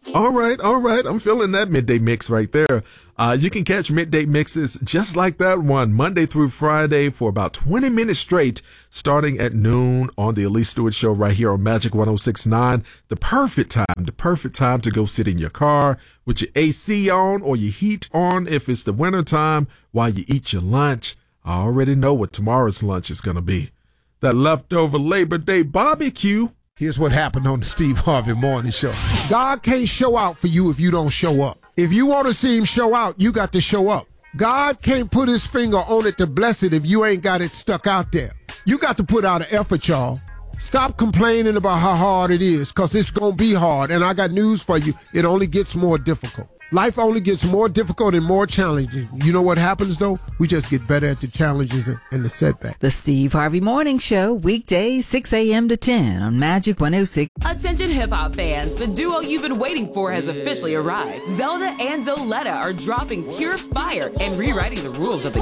All right. I'm feeling that midday mix right there. You can catch midday mixes just like that one, Monday through Friday for about 20 minutes straight, starting at noon on the Elise Stewart Show right here on Magic 106.9. The perfect time to go sit in your car with your AC on or your heat on if it's the winter time while you eat your lunch. I already know what tomorrow's lunch is going to be. That leftover Labor Day barbecue. Here's what happened on the Steve Harvey Morning Show. God can't show out for you if you don't show up. If you want to see him show out, you got to show up. God can't put his finger on it to bless it if you ain't got it stuck out there. You got to put out an effort, y'all. Stop complaining about how hard it is, because it's going to be hard. And I got news for you. It only gets more difficult. Life only gets more difficult and more challenging. You know what happens, though? We just get better at the challenges and the setbacks. The Steve Harvey Morning Show, weekdays 6 a.m. to 10 on Magic 106. Attention hip-hop fans, the duo you've been waiting for has officially arrived. Zelda and Zoletta are dropping pure fire and rewriting the rules of the